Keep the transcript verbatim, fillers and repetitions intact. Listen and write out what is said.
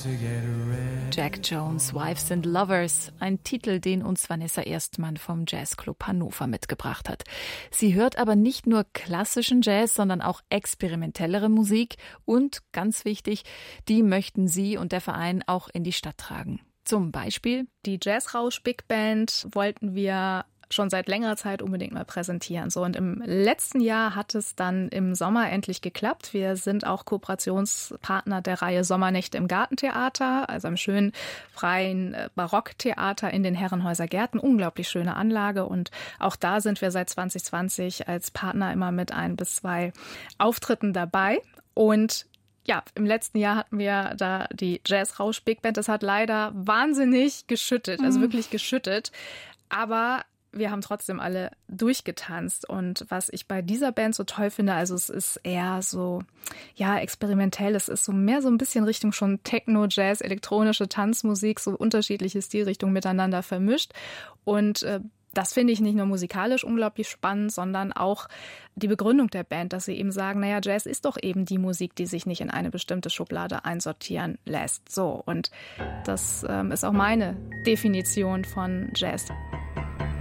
Jack Jones, Wives and Lovers, ein Titel, den uns Vanessa Erstmann vom Jazzclub Hannover mitgebracht hat. Sie hört aber nicht nur klassischen Jazz, sondern auch experimentellere Musik und, ganz wichtig, die möchten sie und der Verein auch in die Stadt tragen. Zum Beispiel die Jazzrausch Big Band wollten wir schon seit längerer Zeit unbedingt mal präsentieren. So, und im letzten Jahr hat es dann im Sommer endlich geklappt. Wir sind auch Kooperationspartner der Reihe Sommernächte im Gartentheater, also einem schönen freien Barocktheater in den Herrenhäuser Gärten. Unglaublich schöne Anlage, und auch da sind wir seit zwanzig zwanzig als Partner immer mit ein bis zwei Auftritten dabei. Und ja, im letzten Jahr hatten wir da die Jazzrausch Big Band. Das hat leider wahnsinnig geschüttet, also mhm. wirklich geschüttet. Aber wir haben trotzdem alle durchgetanzt, und was ich bei dieser Band so toll finde, also es ist eher so, ja, experimentell, es ist so mehr so ein bisschen Richtung schon Techno, Jazz, elektronische Tanzmusik, so unterschiedliche Stilrichtungen miteinander vermischt, und äh, das finde ich nicht nur musikalisch unglaublich spannend, sondern auch die Begründung der Band, dass sie eben sagen, naja, Jazz ist doch eben die Musik, die sich nicht in eine bestimmte Schublade einsortieren lässt. So, und das ähm, ist auch meine Definition von Jazz.